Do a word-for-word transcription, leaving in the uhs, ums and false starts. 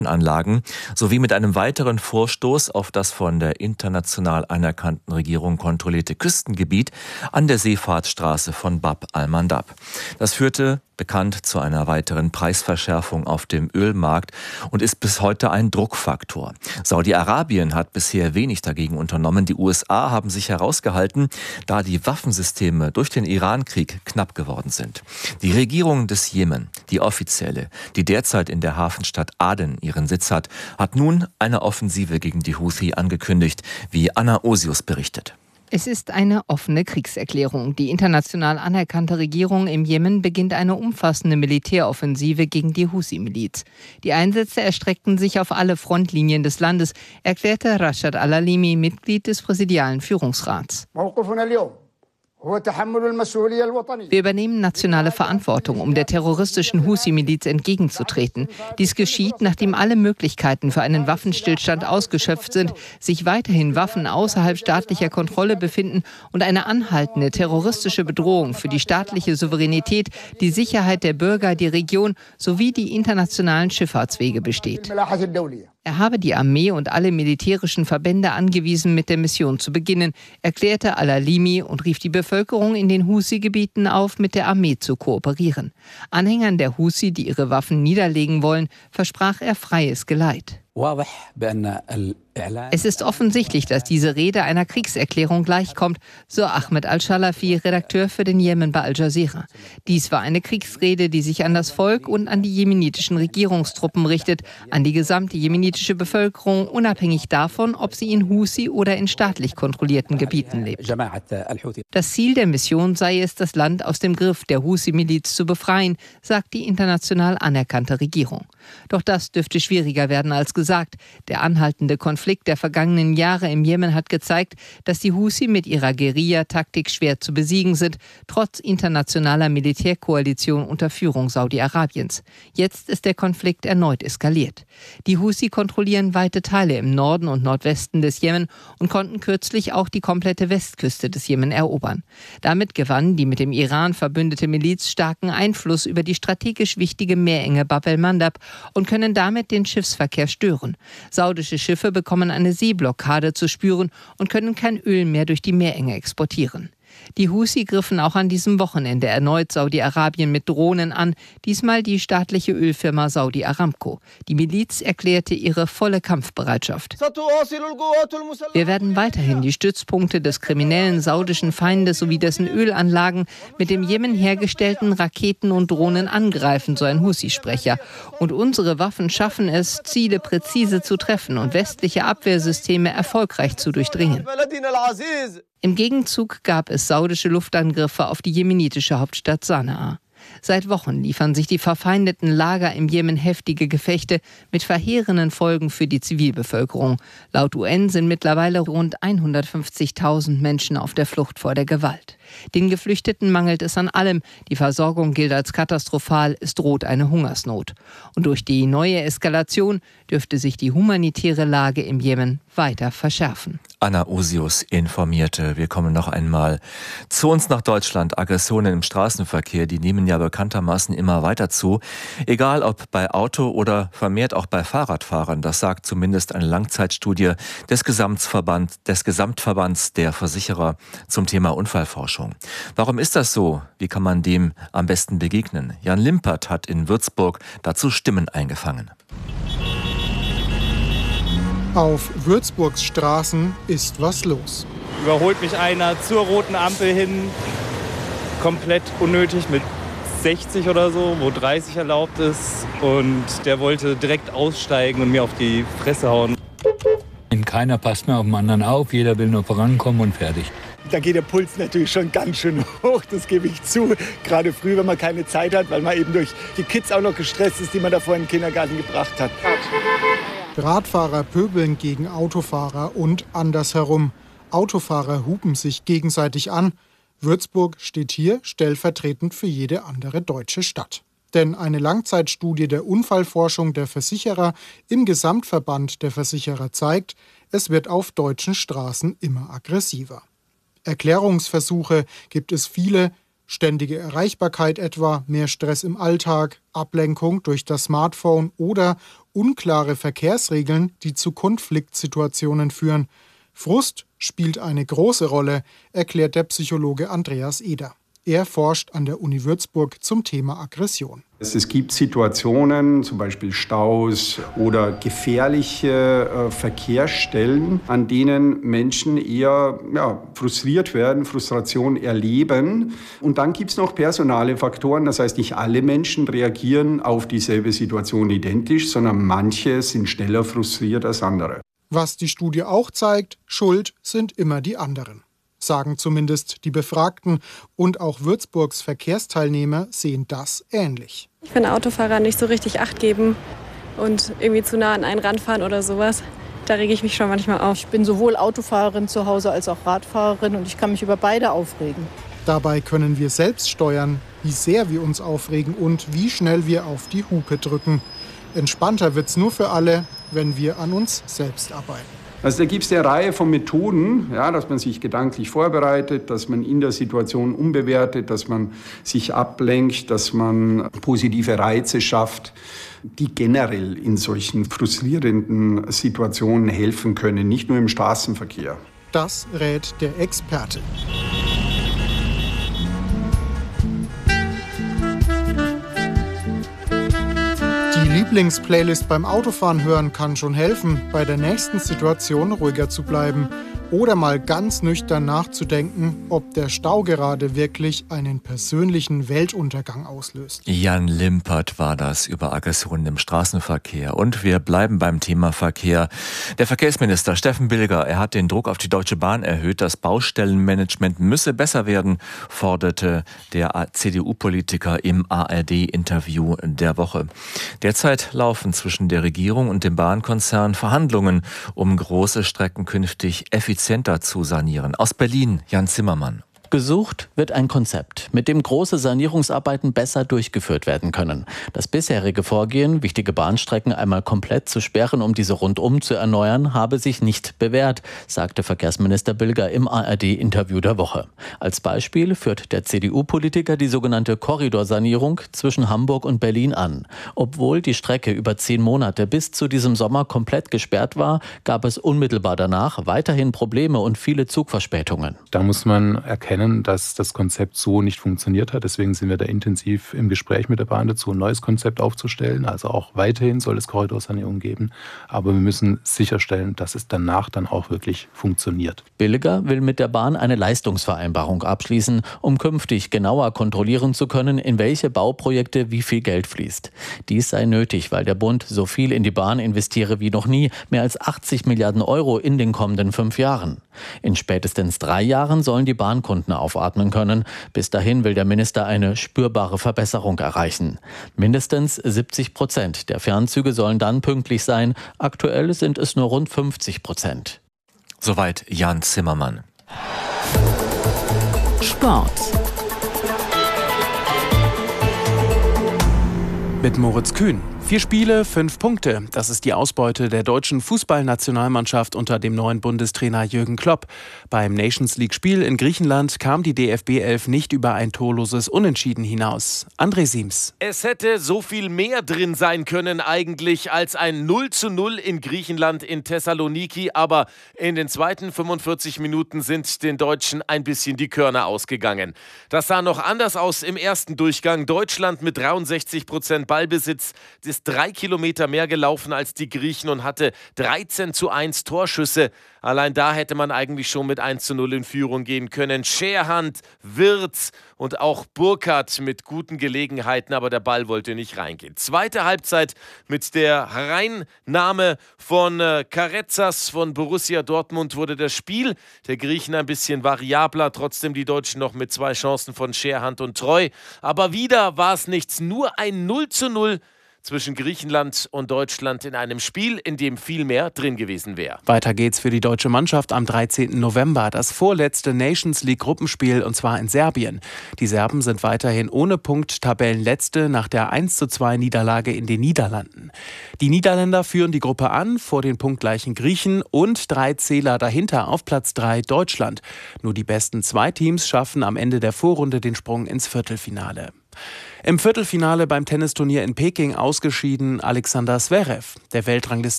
Anlagen sowie mit einem weiteren Vorstoß auf das von der international anerkannten Regierung kontrollierte Küstengebiet an der Seefahrtsstraße von Bab al-Mandab. Das führte bekannt zu einer weiteren Preisverschärfung auf dem Ölmarkt und ist bis heute ein Druckfaktor. Saudi-Arabien hat bisher wenig dagegen unternommen. Die U S A haben sich herausgehalten, da die Waffensysteme durch den Iran-Krieg knapp geworden sind. Die Regierung des Jemen, die offizielle, die derzeit in der Hafenstadt Aden ihren Sitz hat, hat nun eine Offensive gegen die Houthi angekündigt, wie Anna Osius berichtet. Es ist eine offene Kriegserklärung. Die international anerkannte Regierung im Jemen beginnt eine umfassende Militäroffensive gegen die Husi-Miliz. Die Einsätze erstreckten sich auf alle Frontlinien des Landes, erklärte Rashad Al-Alimi, Mitglied des präsidialen Führungsrats. Wir übernehmen nationale Verantwortung, um der terroristischen Husi-Miliz entgegenzutreten. Dies geschieht, nachdem alle Möglichkeiten für einen Waffenstillstand ausgeschöpft sind, sich weiterhin Waffen außerhalb staatlicher Kontrolle befinden und eine anhaltende terroristische Bedrohung für die staatliche Souveränität, die Sicherheit der Bürger, die Region sowie die internationalen Schifffahrtswege besteht. Er habe die Armee und alle militärischen Verbände angewiesen, mit der Mission zu beginnen, erklärte Al-Alimi und rief die Bevölkerung in den Husi-Gebieten auf, mit der Armee zu kooperieren. Anhängern der Husi, die ihre Waffen niederlegen wollen, versprach er freies Geleit. Es ist offensichtlich, dass diese Rede einer Kriegserklärung gleichkommt, so Ahmed Al-Shalafi, Redakteur für den Jemen bei Al Jazeera. Dies war eine Kriegsrede, die sich an das Volk und an die jemenitischen Regierungstruppen richtet, an die gesamte jemenitische Bevölkerung, unabhängig davon, ob sie in Husi oder in staatlich kontrollierten Gebieten lebt. Das Ziel der Mission sei es, das Land aus dem Griff der Husi-Miliz zu befreien, sagt die international anerkannte Regierung. Doch das dürfte schwieriger werden als gesagt. Der anhaltende Konflikt der vergangenen Jahre im Jemen hat gezeigt, dass die Husi mit ihrer Guerilla-Taktik schwer zu besiegen sind, trotz internationaler Militärkoalition unter Führung Saudi-Arabiens. Jetzt ist der Konflikt erneut eskaliert. Die Husi kontrollieren weite Teile im Norden und Nordwesten des Jemen und konnten kürzlich auch die komplette Westküste des Jemen erobern. Damit gewann die mit dem Iran verbündete Miliz starken Einfluss über die strategisch wichtige Meerenge Bab el-Mandab und können damit den Schiffsverkehr stören. Saudische Schiffe bekommen eine Seeblockade zu spüren und können kein Öl mehr durch die Meerenge exportieren. Die Husi griffen auch an diesem Wochenende erneut Saudi-Arabien mit Drohnen an, diesmal die staatliche Ölfirma Saudi Aramco. Die Miliz erklärte ihre volle Kampfbereitschaft. Wir werden weiterhin die Stützpunkte des kriminellen saudischen Feindes sowie dessen Ölanlagen mit dem Jemen hergestellten Raketen und Drohnen angreifen, so ein Husi-Sprecher. Und unsere Waffen schaffen es, Ziele präzise zu treffen und westliche Abwehrsysteme erfolgreich zu durchdringen. Im Gegenzug gab es saudische Luftangriffe auf die jemenitische Hauptstadt Sanaa. Seit Wochen liefern sich die verfeindeten Lager im Jemen heftige Gefechte mit verheerenden Folgen für die Zivilbevölkerung. Laut U N sind mittlerweile rund hundertfünfzigtausend Menschen auf der Flucht vor der Gewalt. Den Geflüchteten mangelt es an allem. Die Versorgung gilt als katastrophal, es droht eine Hungersnot. Und durch die neue Eskalation dürfte sich die humanitäre Lage im Jemen weiter verschärfen. Anna Osius informierte. Wir kommen noch einmal zu uns nach Deutschland. Aggressionen im Straßenverkehr, die nehmen ja bekanntermaßen immer weiter zu. Egal ob bei Auto oder vermehrt auch bei Fahrradfahrern. Das sagt zumindest eine Langzeitstudie des Gesamtverband, des Gesamtverbands der Versicherer zum Thema Unfallforschung. Warum ist das so? Wie kann man dem am besten begegnen? Jan Limpert hat in Würzburg dazu Stimmen eingefangen. Auf Würzburgs Straßen ist was los. Überholt mich einer zur roten Ampel hin, komplett unnötig mit sechzig oder so, wo dreißig erlaubt ist. Und der wollte direkt aussteigen und mir auf die Fresse hauen. Keiner passt mehr auf den anderen auf, jeder will nur vorankommen und fertig. Da geht der Puls natürlich schon ganz schön hoch, das gebe ich zu. Gerade früh, wenn man keine Zeit hat, weil man eben durch die Kids auch noch gestresst ist, die man da vorhin in den Kindergarten gebracht hat. Radfahrer pöbeln gegen Autofahrer und andersherum. Autofahrer hupen sich gegenseitig an. Würzburg steht hier stellvertretend für jede andere deutsche Stadt. Denn eine Langzeitstudie der Unfallforschung der Versicherer im Gesamtverband der Versicherer zeigt, es wird auf deutschen Straßen immer aggressiver. Erklärungsversuche gibt es viele, ständige Erreichbarkeit etwa, mehr Stress im Alltag, Ablenkung durch das Smartphone oder unklare Verkehrsregeln, die zu Konfliktsituationen führen. Frust spielt eine große Rolle, erklärt der Psychologe Andreas Eder. Er forscht an der Uni Würzburg zum Thema Aggression. Es gibt Situationen, zum Beispiel Staus oder gefährliche äh, Verkehrsstellen, an denen Menschen eher ja, frustriert werden, Frustration erleben. Und dann gibt es noch personale Faktoren, das heißt, nicht alle Menschen reagieren auf dieselbe Situation identisch, sondern manche sind schneller frustriert als andere. Was die Studie auch zeigt, schuld sind immer die anderen. Sagen zumindest die Befragten, und auch Würzburgs Verkehrsteilnehmer sehen das ähnlich. Ich finde Autofahrer nicht so richtig Acht geben und irgendwie zu nah an einen ranfahren oder sowas. Da rege ich mich schon manchmal auf. Ich bin sowohl Autofahrerin zu Hause als auch Radfahrerin und ich kann mich über beide aufregen. Dabei können wir selbst steuern, wie sehr wir uns aufregen und wie schnell wir auf die Hupe drücken. Entspannter wird's nur für alle, wenn wir an uns selbst arbeiten. Also da gibt es eine Reihe von Methoden, ja, dass man sich gedanklich vorbereitet, dass man in der Situation umbewertet, dass man sich ablenkt, dass man positive Reize schafft, die generell in solchen frustrierenden Situationen helfen können, nicht nur im Straßenverkehr. Das rät der Experte. Die Lieblingsplaylist beim Autofahren hören kann schon helfen, bei der nächsten Situation ruhiger zu bleiben oder mal ganz nüchtern nachzudenken, ob der Stau gerade wirklich einen persönlichen Weltuntergang auslöst. Jan Limpert war das über Aggressionen im Straßenverkehr. Und wir bleiben beim Thema Verkehr. Der Verkehrsminister Steffen Bilger, er hat den Druck auf die Deutsche Bahn erhöht. Das Baustellenmanagement müsse besser werden, forderte der C D U-Politiker im A R D-Interview der Woche. Derzeit laufen zwischen der Regierung und dem Bahnkonzern Verhandlungen, um große Strecken künftig effizienter zu sanieren. Aus Berlin, Jan Zimmermann. Gesucht wird ein Konzept, mit dem große Sanierungsarbeiten besser durchgeführt werden können. Das bisherige Vorgehen, wichtige Bahnstrecken einmal komplett zu sperren, um diese rundum zu erneuern, habe sich nicht bewährt, sagte Verkehrsminister Bilger im A R D-Interview der Woche. Als Beispiel führt der C D U-Politiker die sogenannte Korridorsanierung zwischen Hamburg und Berlin an. Obwohl die Strecke über zehn Monate bis zu diesem Sommer komplett gesperrt war, gab es unmittelbar danach weiterhin Probleme und viele Zugverspätungen. Da muss man erkennen, dass das Konzept so nicht funktioniert hat. Deswegen sind wir da intensiv im Gespräch mit der Bahn dazu, ein neues Konzept aufzustellen. Also auch weiterhin soll es Korridorsanierung geben. Aber wir müssen sicherstellen, dass es danach dann auch wirklich funktioniert. Bilger will mit der Bahn eine Leistungsvereinbarung abschließen, um künftig genauer kontrollieren zu können, in welche Bauprojekte wie viel Geld fließt. Dies sei nötig, weil der Bund so viel in die Bahn investiere wie noch nie, mehr als achtzig Milliarden Euro in den kommenden fünf Jahren. In spätestens drei Jahren sollen die Bahnkunden aufatmen können. Bis dahin will der Minister eine spürbare Verbesserung erreichen. Mindestens siebzig Prozent der Fernzüge sollen dann pünktlich sein. Aktuell sind es nur rund fünfzig Prozent. Soweit Jan Zimmermann. Sport. Mit Moritz Kühn. Vier Spiele, fünf Punkte. Das ist die Ausbeute der deutschen Fußballnationalmannschaft unter dem neuen Bundestrainer Jürgen Klopp. Beim Nations-League-Spiel in Griechenland kam die D F B elf nicht über ein torloses Unentschieden hinaus. André Siems. Es hätte so viel mehr drin sein können eigentlich als ein null zu null in Griechenland in Thessaloniki. Aber in den zweiten fünfundvierzig Minuten sind den Deutschen ein bisschen die Körner ausgegangen. Das sah noch anders aus im ersten Durchgang. Deutschland mit dreiundsechzig Prozent Ballbesitz, ist drei Kilometer mehr gelaufen als die Griechen und hatte dreizehn zu eins Torschüsse. Allein da hätte man eigentlich schon mit eins zu null in Führung gehen können. Scherhand, Wirtz und auch Burkhardt mit guten Gelegenheiten, aber der Ball wollte nicht reingehen. Zweite Halbzeit mit der Reinnahme von äh, Carezas von Borussia Dortmund wurde das Spiel der Griechen ein bisschen variabler. Trotzdem die Deutschen noch mit zwei Chancen von Scherhand und Treu. Aber wieder war es nichts, nur ein null zu null zwischen Griechenland und Deutschland in einem Spiel, in dem viel mehr drin gewesen wäre. Weiter geht's für die deutsche Mannschaft am dreizehnten November. Das vorletzte Nations-League-Gruppenspiel, und zwar in Serbien. Die Serben sind weiterhin ohne Punkt Tabellenletzte nach der eins zu zwei Niederlage in den Niederlanden. Die Niederländer führen die Gruppe an vor den punktgleichen Griechen und drei Zähler dahinter auf Platz drei Deutschland. Nur die besten zwei Teams schaffen am Ende der Vorrunde den Sprung ins Viertelfinale. Im Viertelfinale beim Tennisturnier in Peking ausgeschieden Alexander Zverev. Der Weltrangliste